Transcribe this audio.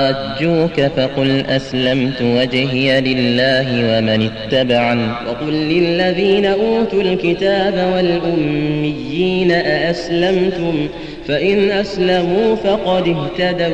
حاجوك فقل أسلمت وجهي لله ومن اتبعني وقل للذين أوتوا الكتاب والأميين أأسلمتم فإن أسلموا فقد اهتدوا